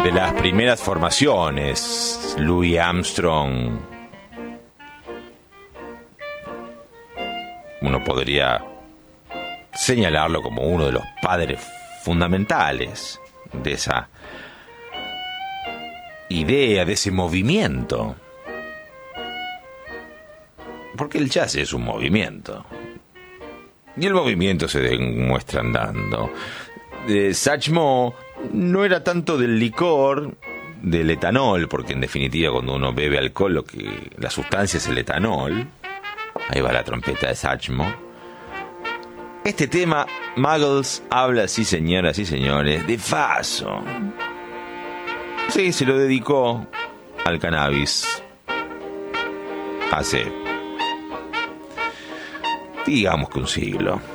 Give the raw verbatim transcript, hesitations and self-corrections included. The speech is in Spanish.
de las primeras formaciones, Louis Armstrong. Uno podría señalarlo como uno de los padres fundamentales de esa idea, de ese movimiento. Porque el jazz es un movimiento. Y el movimiento se demuestra andando. Eh, Satchmo no era tanto del licor, del etanol, porque en definitiva cuando uno bebe alcohol, lo que la sustancia es el etanol. Ahí va la trompeta de Satchmo. Este tema, Muggles, habla, sí señoras y señores, de Faso. Sí, se lo dedicó al cannabis hace, digamos que un siglo.